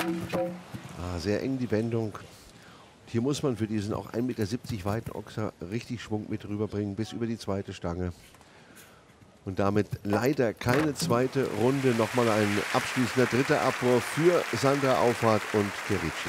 Sehr eng die Wendung. Hier muss man für diesen auch 1,70 Meter weiten Ochser richtig Schwung mit rüberbringen, bis über die zweite Stange. Und damit leider keine zweite Runde. Nochmal ein abschließender dritter Abwurf für Sandra Auffahrt und Querici.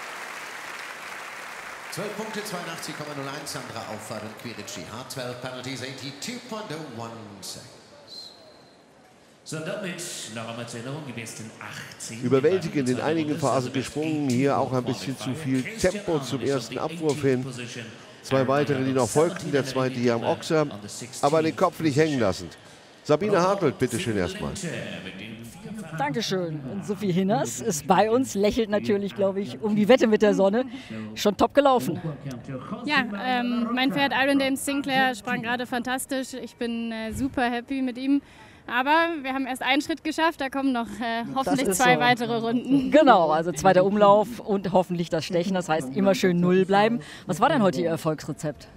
12 Punkte, 82,01 Sandra Auffahrt und Querici. Hard 12 penalties, 82.01 seconds. So, damit noch einmal zur Erinnerung, die besten 18. Überwältigend in einigen Phasen gesprungen. Hier auch ein bisschen zu viel Tempo zum ersten Abwurf hin. Zwei weitere, die noch folgten. Der zweite hier am Ochser. Aber den Kopf nicht hängen lassend. Sabine Hartwelt, bitteschön erstmal. Dankeschön. Und Sophie Hinners ist bei uns, lächelt natürlich, glaube ich, um die Wette mit der Sonne. Schon top gelaufen. Ja, mein Pferd Iron Dame Sinclair sprang gerade fantastisch. Ich bin super happy mit ihm. Aber wir haben erst einen Schritt geschafft, da kommen noch hoffentlich zwei weitere Runden. Genau, also zweiter Umlauf und hoffentlich das Stechen. Das heißt, immer schön Null bleiben. Was war denn heute Ihr Erfolgsrezept?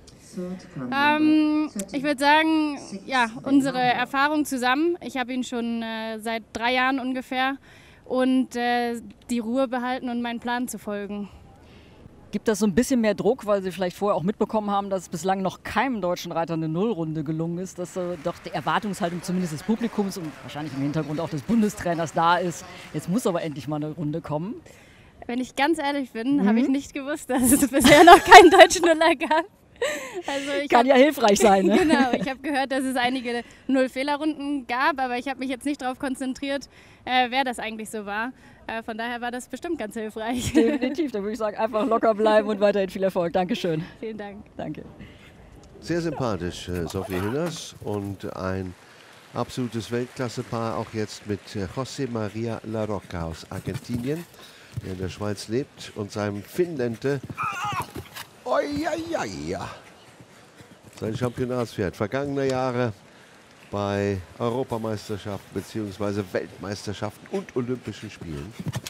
Ich würde sagen, ja, unsere Erfahrung zusammen. Ich habe ihn schon seit 3 Jahren ungefähr und die Ruhe behalten und meinen Plan zu folgen. Gibt das so ein bisschen mehr Druck, weil Sie vielleicht vorher auch mitbekommen haben, dass bislang noch keinem deutschen Reiter eine Nullrunde gelungen ist, dass doch die Erwartungshaltung zumindest des Publikums und wahrscheinlich im Hintergrund auch des Bundestrainers da ist. Jetzt muss aber endlich mal eine Runde kommen. Wenn ich ganz ehrlich bin, habe ich nicht gewusst, dass es bisher noch keinen deutschen Nuller gab. Also Kann ja hilfreich sein, ne? Genau, ich habe gehört, dass es einige Null-Fehler-Runden gab, aber ich habe mich jetzt nicht darauf konzentriert, wer das eigentlich so war. Von daher war das bestimmt ganz hilfreich. Definitiv, da würde ich sagen, einfach locker bleiben und weiterhin viel Erfolg. Dankeschön. Vielen Dank. Danke. Sehr sympathisch, Sophie Hinners. Und ein absolutes Weltklasse-Paar auch jetzt mit José María Larroca aus Argentinien, der in der Schweiz lebt, und seinem Finnlente. Sein Championatspferd vergangener Jahre bei Europameisterschaften bzw. Weltmeisterschaften und Olympischen Spielen.